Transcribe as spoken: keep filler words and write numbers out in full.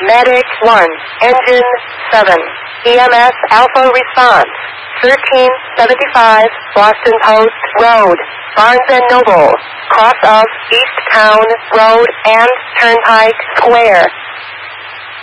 Medic one, Engine seven, E M S Alpha response, thirteen seventy-five Boston Post Road, Barnes and Noble, cross of East Town Road and Turnpike Square.